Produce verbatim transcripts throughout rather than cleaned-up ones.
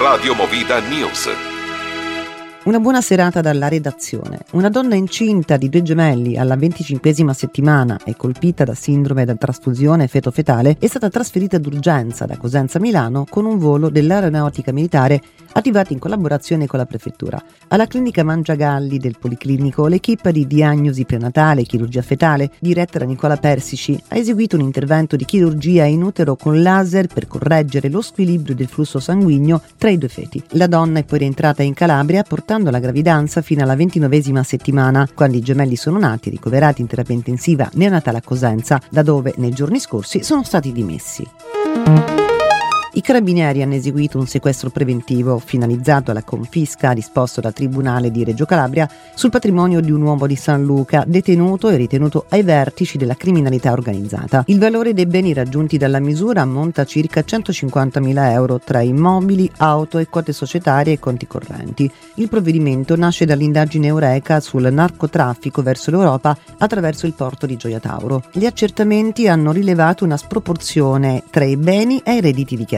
Radio Movida News. Una buona serata dalla redazione. Una donna incinta di due gemelli alla venticinquesima settimana e colpita da sindrome da trasfusione feto-fetale è stata trasferita d'urgenza da Cosenza a Milano con un volo dell'Aeronautica Militare attivato in collaborazione con la prefettura. Alla clinica Mangiagalli del Policlinico l'equipe di diagnosi prenatale e chirurgia fetale, diretta da Nicola Persici, ha eseguito un intervento di chirurgia in utero con laser per correggere lo squilibrio del flusso sanguigno tra i due feti. La donna è poi rientrata in Calabria portando la gravidanza fino alla ventinovesima settimana, quando i gemelli sono nati e ricoverati in terapia intensiva neonatale a Cosenza, da dove nei giorni scorsi sono stati dimessi. I carabinieri hanno eseguito un sequestro preventivo finalizzato alla confisca disposto dal Tribunale di Reggio Calabria sul patrimonio di un uomo di San Luca detenuto e ritenuto ai vertici della criminalità organizzata. Il valore dei beni raggiunti dalla misura ammonta a circa centocinquantamila euro tra immobili, auto e quote societarie e conti correnti. Il provvedimento nasce dall'indagine Eureka sul narcotraffico verso l'Europa attraverso il porto di Gioia Tauro. Gli accertamenti hanno rilevato una sproporzione tra i beni e i redditi dichiarati.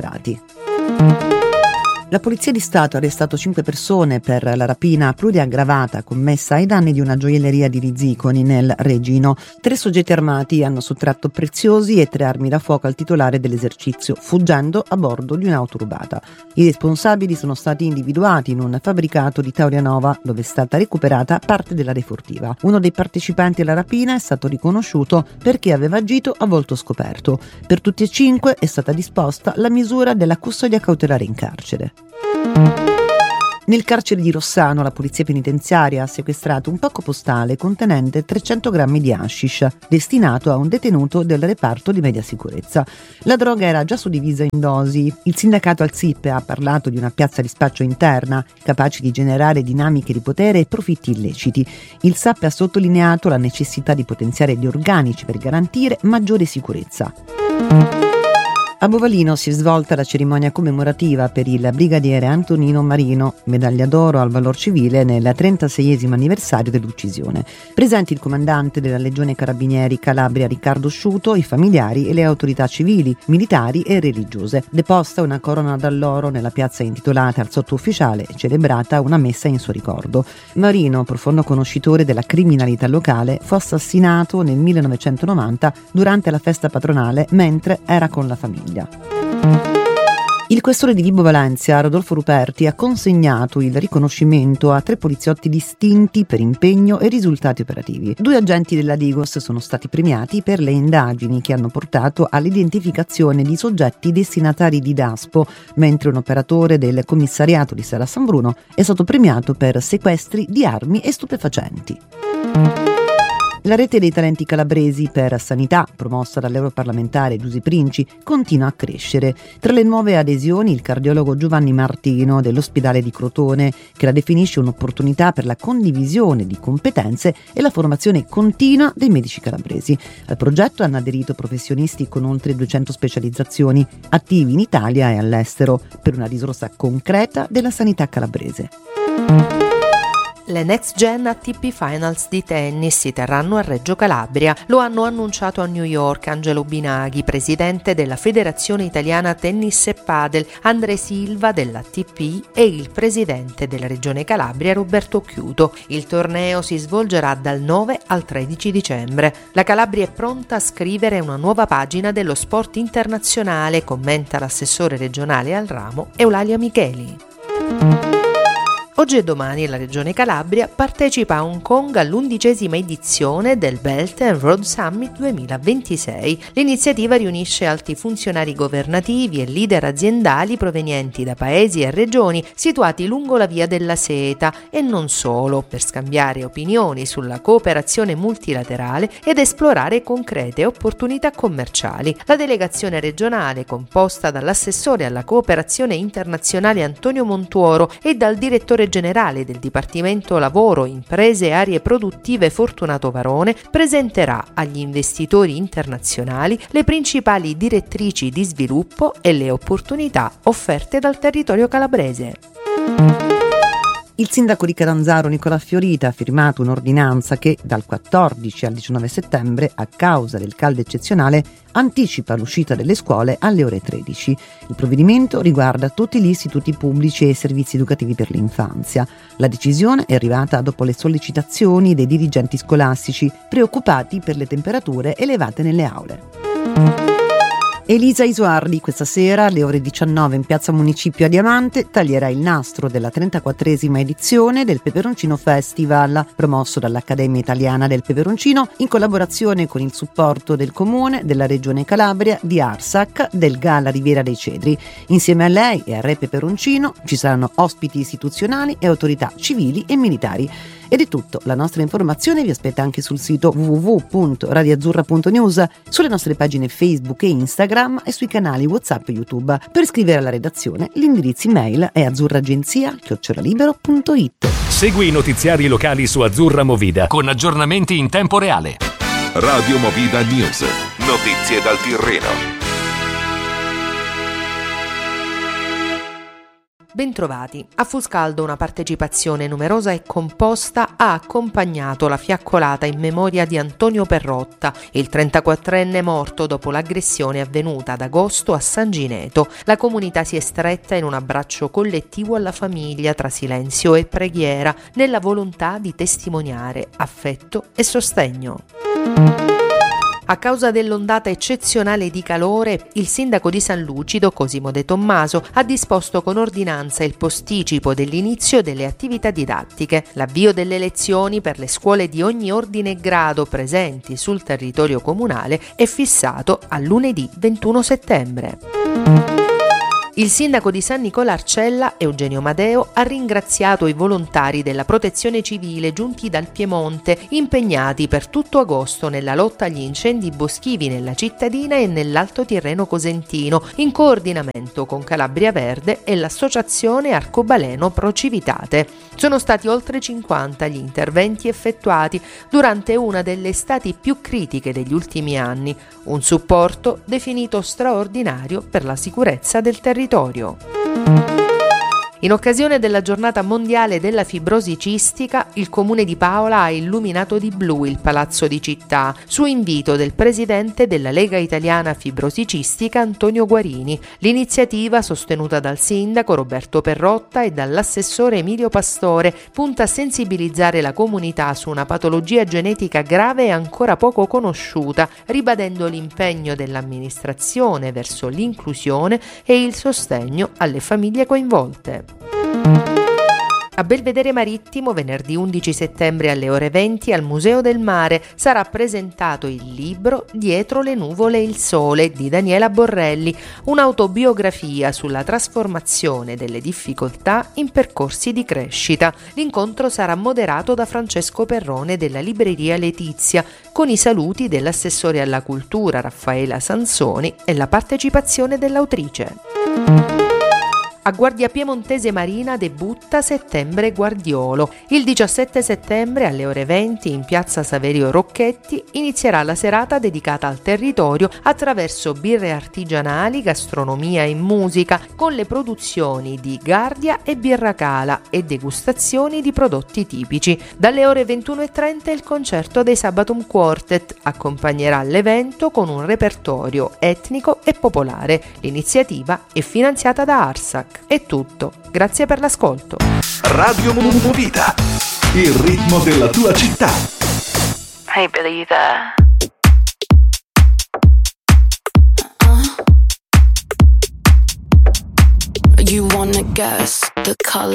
La Polizia di Stato ha arrestato cinque persone per la rapina pluriaggravata commessa ai danni di una gioielleria di Rizziconi nel Regino. Tre soggetti armati hanno sottratto preziosi e tre armi da fuoco al titolare dell'esercizio, fuggendo a bordo di un'auto rubata. I responsabili sono stati individuati in un fabbricato di Taurianova, dove è stata recuperata parte della refurtiva. Uno dei partecipanti alla rapina è stato riconosciuto perché aveva agito a volto scoperto. Per tutti e cinque è stata disposta la misura della custodia cautelare in carcere. Nel carcere di Rossano la polizia penitenziaria ha sequestrato un pacco postale contenente trecento grammi di hashish, destinato a un detenuto del reparto di media sicurezza. La droga era già suddivisa in dosi. Il sindacato Alzippe ha parlato di una piazza di spaccio interna, capace di generare dinamiche di potere e profitti illeciti. Il S A P ha sottolineato la necessità di potenziare gli organici per garantire maggiore sicurezza. A Bovalino si è svolta la cerimonia commemorativa per il brigadiere Antonino Marino, medaglia d'oro al valor civile nel trentaseiesimo anniversario dell'uccisione. Presenti il comandante della Legione Carabinieri Calabria Riccardo Sciuto, i familiari e le autorità civili, militari e religiose. Deposta una corona d'alloro nella piazza intitolata al sottufficiale e celebrata una messa in suo ricordo. Marino, profondo conoscitore della criminalità locale, fu assassinato nel millenovecentonovanta durante la festa patronale mentre era con la famiglia. Il questore di Vibo Valentia, Rodolfo Ruperti, ha consegnato il riconoscimento a tre poliziotti distinti per impegno e risultati operativi. Due agenti della Digos sono stati premiati per le indagini che hanno portato all'identificazione di soggetti destinatari di Daspo, mentre un operatore del commissariato di Serra San Bruno è stato premiato per sequestri di armi e stupefacenti. La rete dei talenti calabresi per sanità, promossa dall'europarlamentare Giusy Princi, continua a crescere. Tra le nuove adesioni il cardiologo Giovanni Martino dell'ospedale di Crotone, che la definisce un'opportunità per la condivisione di competenze e la formazione continua dei medici calabresi. Al progetto hanno aderito professionisti con oltre duecento specializzazioni, attivi in Italia e all'estero, per una risorsa concreta della sanità calabrese. Le Next Gen A T P Finals di tennis si terranno a Reggio Calabria. Lo hanno annunciato a New York Angelo Binaghi, presidente della Federazione Italiana Tennis e Padel, Andre Silva dell'A T P e il presidente della Regione Calabria Roberto Chiuto. Il torneo si svolgerà dal nove al tredici dicembre. La Calabria è pronta a scrivere una nuova pagina dello sport internazionale, commenta l'assessore regionale al ramo Eulalia Micheli. Oggi e domani la Regione Calabria partecipa a Hong Kong all'undicesima edizione del Belt and Road Summit duemilaventisei. L'iniziativa riunisce alti funzionari governativi e leader aziendali provenienti da paesi e regioni situati lungo la via della seta e non solo, per scambiare opinioni sulla cooperazione multilaterale ed esplorare concrete opportunità commerciali. La delegazione regionale, composta dall'assessore alla cooperazione internazionale Antonio Montuoro e dal direttore generale del Dipartimento Lavoro, Imprese e Aree Produttive Fortunato Varone, presenterà agli investitori internazionali le principali direttrici di sviluppo e le opportunità offerte dal territorio calabrese. Il sindaco di Catanzaro Nicola Fiorita ha firmato un'ordinanza che dal quattordici al diciannove settembre, a causa del caldo eccezionale, anticipa l'uscita delle scuole alle ore tredici. Il provvedimento riguarda tutti gli istituti pubblici e servizi educativi per l'infanzia. La decisione è arrivata dopo le sollecitazioni dei dirigenti scolastici, preoccupati per le temperature elevate nelle aule. Elisa Isoardi questa sera alle ore diciannove in Piazza Municipio a Diamante taglierà il nastro della trentaquattresima edizione del Peperoncino Festival, promosso dall'Accademia Italiana del Peperoncino in collaborazione con il supporto del Comune, della Regione Calabria, di Arsac, del Gala Riviera dei Cedri. Insieme a lei e al Re Peperoncino ci saranno ospiti istituzionali e autorità civili e militari. Ed è tutto, la nostra informazione vi aspetta anche sul sito w w w punto radio azzurra punto news, sulle nostre pagine Facebook e Instagram e sui canali WhatsApp e YouTube. Per iscrivere alla redazione l'indirizzo email è azzurragenzia chiocciola libero punto it. Segui i notiziari locali su Azzurra Movida con aggiornamenti in tempo reale. Radio Movida News. Notizie dal Tirreno. Bentrovati. A Fuscaldo una partecipazione numerosa e composta ha accompagnato la fiaccolata in memoria di Antonio Perrotta, il trentaquattrenne morto dopo l'aggressione avvenuta ad agosto a San Gineto. La comunità si è stretta in un abbraccio collettivo alla famiglia tra silenzio e preghiera, nella volontà di testimoniare affetto e sostegno. A causa dell'ondata eccezionale di calore, il sindaco di San Lucido, Cosimo De Tommaso, ha disposto con ordinanza il posticipo dell'inizio delle attività didattiche. L'avvio delle lezioni per le scuole di ogni ordine e grado presenti sul territorio comunale è fissato a lunedì ventuno settembre. Il sindaco di San Nicola Arcella, Eugenio Madeo, ha ringraziato i volontari della Protezione Civile giunti dal Piemonte, impegnati per tutto agosto nella lotta agli incendi boschivi nella cittadina e nell'Alto Tirreno Cosentino, in coordinamento con Calabria Verde e l'associazione Arcobaleno Pro Civitate. Sono stati oltre cinquanta gli interventi effettuati durante una delle estati più critiche degli ultimi anni, un supporto definito straordinario per la sicurezza del territorio. In occasione della giornata mondiale della fibrosi cistica, il Comune di Paola ha illuminato di blu il Palazzo di Città, su invito del presidente della Lega Italiana Fibrosi Cistica Antonio Guarini. L'iniziativa, sostenuta dal sindaco Roberto Perrotta e dall'assessore Emilio Pastore, punta a sensibilizzare la comunità su una patologia genetica grave e ancora poco conosciuta, ribadendo l'impegno dell'amministrazione verso l'inclusione e il sostegno alle famiglie coinvolte. A Belvedere Marittimo, venerdì undici settembre alle ore venti, al Museo del Mare sarà presentato il libro Dietro le nuvole e il sole di Daniela Borrelli, un'autobiografia sulla trasformazione delle difficoltà in percorsi di crescita. L'incontro sarà moderato da Francesco Perrone della libreria Letizia, con i saluti dell'assessore alla cultura Raffaela Sansoni e la partecipazione dell'autrice. A Guardia Piemontese Marina debutta Settembre Guardiolo. Il diciassette settembre alle ore venti in piazza Saverio Rocchetti inizierà la serata dedicata al territorio attraverso birre artigianali, gastronomia e musica, con le produzioni di Guardia e Birra Cala e degustazioni di prodotti tipici. Dalle ore ventuno e trenta il concerto dei Sabaton Quartet accompagnerà l'evento con un repertorio etnico e popolare. L'iniziativa è finanziata da Arsac. È tutto, grazie per l'ascolto. Radio Movida, il ritmo della tua città. Hey Billy, you there? You wanna guess the color